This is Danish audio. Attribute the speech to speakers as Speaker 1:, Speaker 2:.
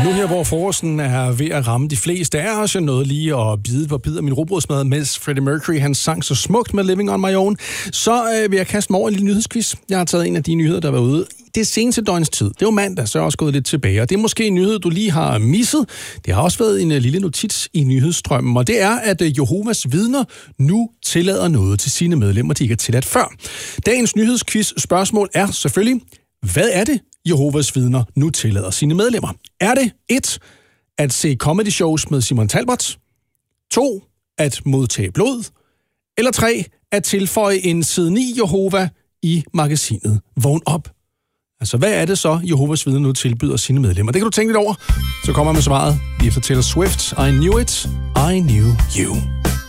Speaker 1: Nu her, hvor forårsen er ved at ramme de fleste af os, jeg nåede lige at bide på bid af min rugbrødsmad, mens Freddie Mercury han sang så smukt med Living on My Own, så vil jeg kaste mig over en lille nyhedsquiz. Jeg har taget en af de nyheder, der var ude det seneste døgns tid. Det var mandag, så er jeg også gået lidt tilbage, og det er måske en nyhed, du lige har misset. Det har også været en lille notits i nyhedsstrømmen, og det er, at Jehovas vidner nu tillader noget til sine medlemmer, de ikke har tilladt før. Dagens nyhedsquiz spørgsmål er selvfølgelig, hvad er det, Jehovas vidner nu tillader sine medlemmer? Er det 1. at se comedy shows med Simon Talbot, 2. at modtage blod, eller 3. at tilføje en side 9 Jehova i magasinet Vågn op? Altså, hvad er det så, Jehovas vidner nu tilbyder sine medlemmer? Det kan du tænke lidt over. Så kommer jeg med svaret lige efter Taylor Swift. I knew it, I knew you.